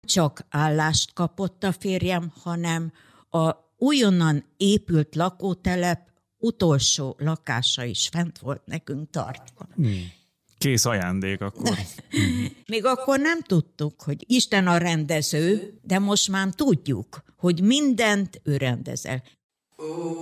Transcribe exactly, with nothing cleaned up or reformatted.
csak állást kapott a férjem, hanem a újonnan épült lakótelep utolsó lakása is fent volt nekünk tartva. Hmm. Kész ajándék akkor. Még akkor nem tudtuk, hogy Isten a rendező, de most már tudjuk, hogy mindent ő rendezel.